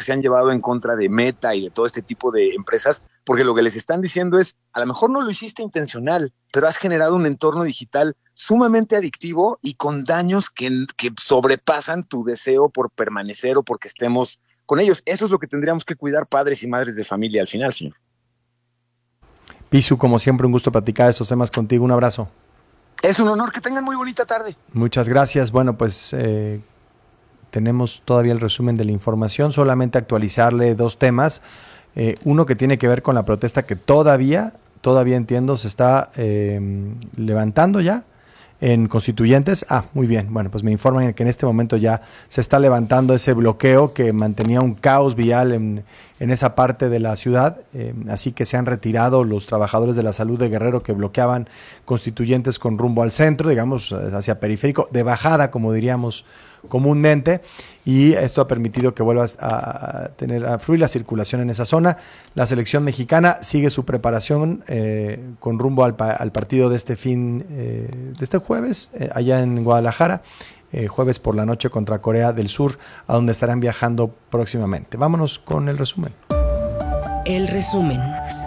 se han llevado en contra de Meta y de todo este tipo de empresas, porque lo que les están diciendo es, a lo mejor no lo hiciste intencional, pero has generado un entorno digital sumamente adictivo y con daños que sobrepasan tu deseo por permanecer o porque estemos con ellos. Eso es lo que tendríamos que cuidar padres y madres de familia al final, señor. Pisu, como siempre, un gusto platicar estos temas contigo. Un abrazo. Es un honor, que tengan muy bonita tarde. Muchas gracias. Bueno, pues tenemos todavía el resumen de la información, solamente actualizarle dos temas. Uno que tiene que ver con la protesta que todavía entiendo se está levantando ya en Constituyentes. Muy bien, bueno, pues me informan que en este momento ya se está levantando ese bloqueo que mantenía un caos vial en esa parte de la ciudad, así que se han retirado los trabajadores de la salud de Guerrero que bloqueaban Constituyentes con rumbo al centro, digamos, hacia periférico, de bajada, como diríamos comúnmente, y esto ha permitido que vuelva a fluir la circulación en esa zona. La selección mexicana sigue su preparación con rumbo al partido de este jueves, allá en Guadalajara, jueves por la noche contra Corea del Sur, a donde estarán viajando próximamente. Vámonos con el resumen. El resumen.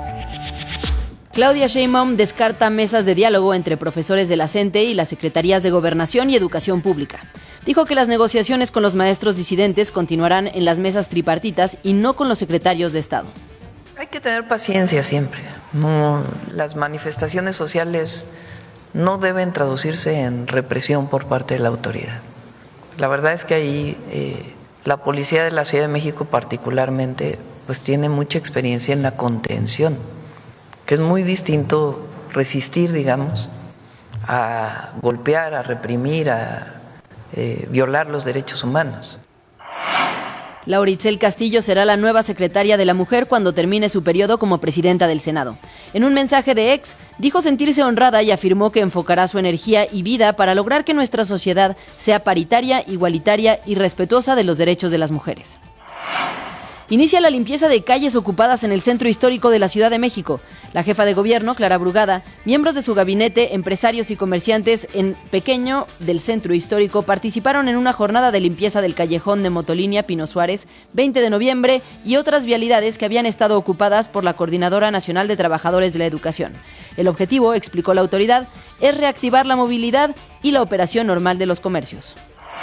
Claudia Sheinbaum descarta mesas de diálogo entre profesores de la CENTE y las secretarías de Gobernación y Educación Pública. Dijo que las negociaciones con los maestros disidentes continuarán en las mesas tripartitas y no con los secretarios de Estado. Hay que tener paciencia siempre. No, las manifestaciones sociales no deben traducirse en represión por parte de la autoridad. La verdad es que ahí la policía de la Ciudad de México particularmente pues tiene mucha experiencia en la contención, que es muy distinto resistir, digamos, a golpear, a reprimir, a violar los derechos humanos. Laura Itzel Castillo será la nueva secretaria de la Mujer cuando termine su periodo como presidenta del Senado. En un mensaje de ex, dijo sentirse honrada y afirmó que enfocará su energía y vida para lograr que nuestra sociedad sea paritaria, igualitaria y respetuosa de los derechos de las mujeres. Inicia la limpieza de calles ocupadas en el centro histórico de la Ciudad de México. La jefa de gobierno, Clara Brugada, miembros de su gabinete, empresarios y comerciantes en Pequeño del centro histórico participaron en una jornada de limpieza del callejón de Motolínea Pino Suárez, 20 de noviembre, y otras vialidades que habían estado ocupadas por la Coordinadora Nacional de Trabajadores de la Educación. El objetivo, explicó la autoridad, es reactivar la movilidad y la operación normal de los comercios.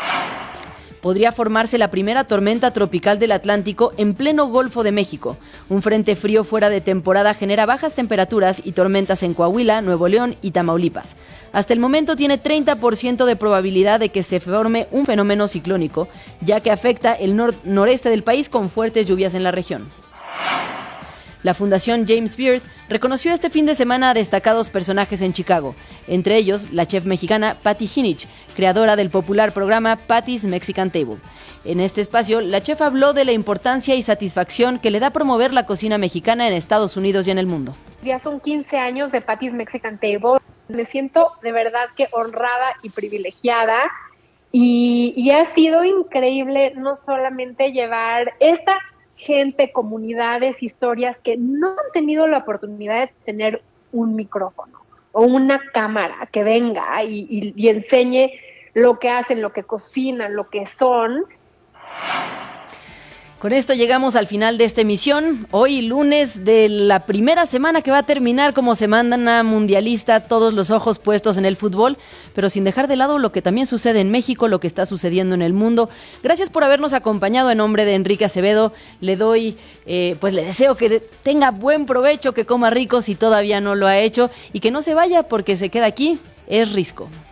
Podría formarse la primera tormenta tropical del Atlántico en pleno Golfo de México. Un frente frío fuera de temporada genera bajas temperaturas y tormentas en Coahuila, Nuevo León y Tamaulipas. Hasta el momento tiene 30% de probabilidad de que se forme un fenómeno ciclónico, ya que afecta el noreste del país con fuertes lluvias en la región. La Fundación James Beard reconoció este fin de semana a destacados personajes en Chicago, entre ellos la chef mexicana Patty Hinich, creadora del popular programa Patty's Mexican Table. En este espacio, la chef habló de la importancia y satisfacción que le da promover la cocina mexicana en Estados Unidos y en el mundo. Ya son 15 años de Patty's Mexican Table. Me siento de verdad que honrada y privilegiada. Y ha sido increíble no solamente llevar esta gente, comunidades, historias que no han tenido la oportunidad de tener un micrófono o una cámara que venga y enseñe lo que hacen, lo que cocinan, lo que son. Con esto llegamos al final de esta emisión, hoy lunes de la primera semana que va a terminar como semana mundialista, todos los ojos puestos en el fútbol, pero sin dejar de lado lo que también sucede en México, lo que está sucediendo en el mundo. Gracias por habernos acompañado. En nombre de Enrique Acevedo, le deseo que tenga buen provecho, que coma rico si todavía no lo ha hecho y que no se vaya porque se queda aquí, es Risco.